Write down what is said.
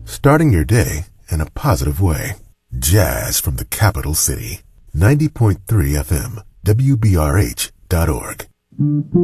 starting your day in a positive way. Jazz from the capital city. 90.3 FM, WBRH.org.